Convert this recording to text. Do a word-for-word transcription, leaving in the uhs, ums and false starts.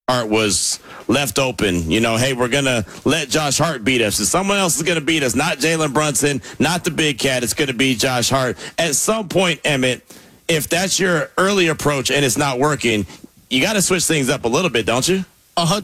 Hart was left open. You know, hey, we're going to let Josh Hart beat us. And someone else is going to beat us, not Jalen Brunson, not the big cat. It's going to be Josh Hart. At some point, Emmett, if that's your early approach and it's not working, you got to switch things up a little bit, don't you? A hundred